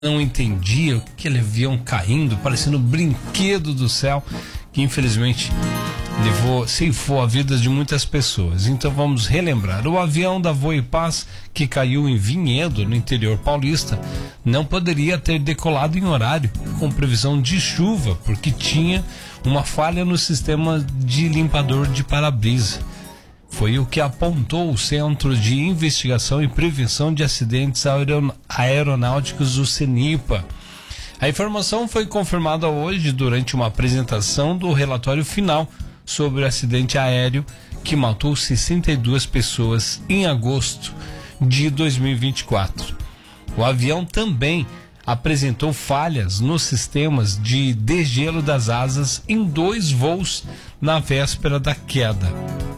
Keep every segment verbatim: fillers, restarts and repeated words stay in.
não entendia o que aquele avião caindo, parecendo um brinquedo do céu, que infelizmente levou, ceifou a vida de muitas pessoas. Então vamos relembrar: o avião da Voe Paz, que caiu em Vinhedo, no interior paulista, não poderia ter decolado em horário, com previsão de chuva, porque tinha uma falha no sistema de limpador de para-brisa. Foi o que apontou o Centro de Investigação e Prevenção de Acidentes Aeron- Aeronáuticos, o CENIPA. A informação foi confirmada hoje durante uma apresentação do relatório final sobre o acidente aéreo que matou sessenta e duas pessoas em agosto de dois mil e vinte e quatro. O avião também apresentou falhas nos sistemas de degelo das asas em dois voos na véspera da queda.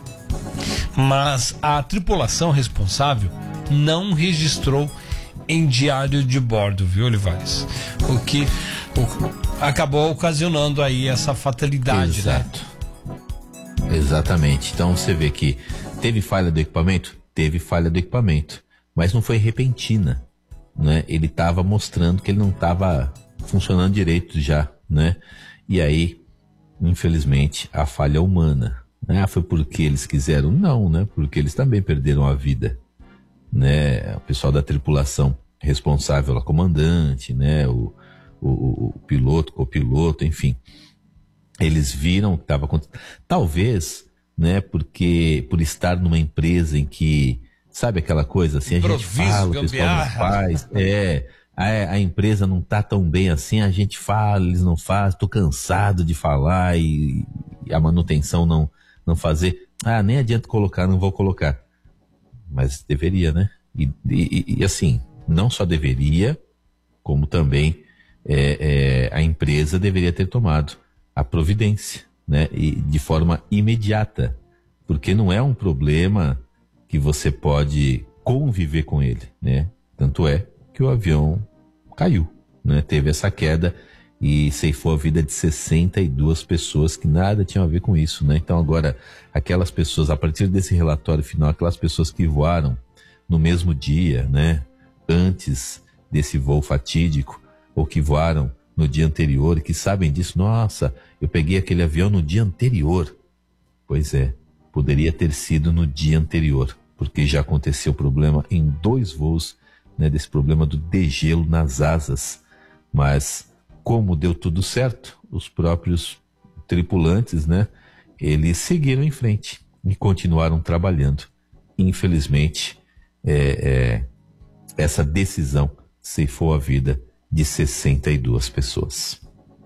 Mas a tripulação responsável não registrou em diário de bordo, viu, Olivares? O que o, acabou ocasionando aí essa fatalidade, Exato. né? Exatamente. Então você vê que teve falha do equipamento? Teve falha do equipamento, mas não foi repentina, né? Ele estava mostrando que ele não estava funcionando direito já, né? E aí, infelizmente, a falha humana. Ah, foi porque eles quiseram? Não, né? Porque eles também perderam a vida, né? O pessoal da tripulação responsável, a comandante, né? O, o, o piloto, copiloto, enfim. Eles viram o que estava acontecendo. Talvez, né? Porque por estar numa empresa em que, sabe aquela coisa assim, a gente fala, o pessoal não faz, é, a, a empresa não tá tão bem assim, a gente fala, eles não fazem, tô cansado de falar e, e a manutenção não não fazer, ah, nem adianta colocar, não vou colocar. Mas deveria, né? E, e, e assim, não só deveria, como também é, é, a empresa deveria ter tomado a providência, né? E de forma imediata, porque não é um problema que você pode conviver com ele, né? Tanto é que o avião caiu, né? Teve essa queda e ceifou a vida de sessenta e duas pessoas que nada tinham a ver com isso, né? Então agora, aquelas pessoas, a partir desse relatório final, aquelas pessoas que voaram no mesmo dia, né? Antes desse voo fatídico, ou que voaram no dia anterior e que sabem disso, nossa, eu peguei aquele avião no dia anterior. Pois é, poderia ter sido no dia anterior, porque já aconteceu o problema em dois voos, né? Desse problema do degelo nas asas, mas como deu tudo certo, os próprios tripulantes, né, eles seguiram em frente e continuaram trabalhando. Infelizmente, é, é, essa decisão ceifou a vida de sessenta e duas pessoas.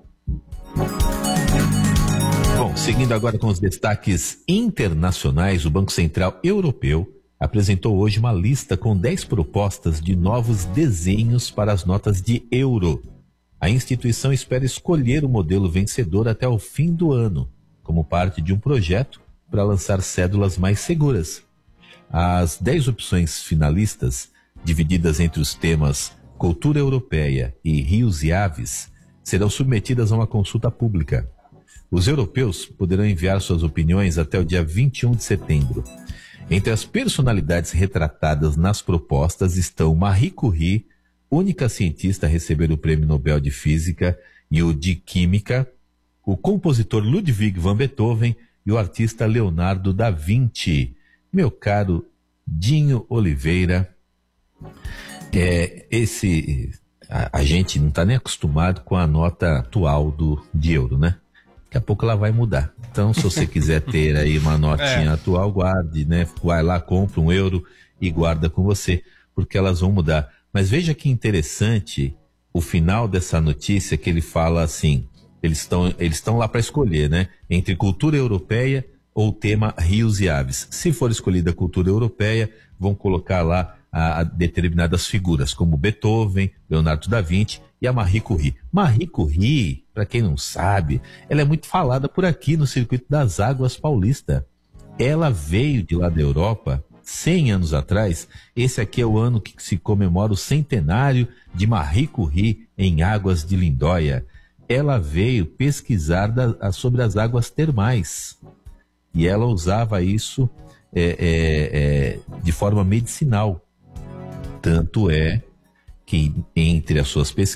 Bom, seguindo agora com os destaques internacionais, o Banco Central Europeu apresentou hoje uma lista com dez propostas de novos desenhos para as notas de euro. A instituição espera escolher o modelo vencedor até o fim do ano, como parte de um projeto para lançar cédulas mais seguras. As dez opções finalistas, divididas entre os temas cultura europeia e rios e aves, serão submetidas a uma consulta pública. Os europeus poderão enviar suas opiniões até o dia vinte e um de setembro. Entre as personalidades retratadas nas propostas estão Marie Curie, única cientista a receber o Prêmio Nobel de Física e o de Química, o compositor Ludwig van Beethoven e o artista Leonardo da Vinci. Meu caro Dinho Oliveira, é, esse, a, a gente não está nem acostumado com a nota atual do, de euro, né? Daqui a pouco ela vai mudar. Então, se você quiser ter aí uma notinha é. atual, guarde, né? Vai lá, compra um euro e guarda com você, porque elas vão mudar. Mas veja que interessante o final dessa notícia, que ele fala assim, eles estão eles estão lá para escolher, né? Entre cultura europeia ou tema rios e aves. Se for escolhida a cultura europeia, vão colocar lá a, a determinadas figuras, como Beethoven, Leonardo da Vinci e a Marie Curie. Marie Curie, para quem não sabe, ela é muito falada por aqui no Circuito das Águas Paulista. Ela veio de lá da Europa cem anos atrás. Esse aqui é o ano que se comemora o centenário de Marie Curie em Águas de Lindóia. Ela veio pesquisar da, sobre as águas termais e ela usava isso é, é, é, de forma medicinal. Tanto é que entre as suas pesquisas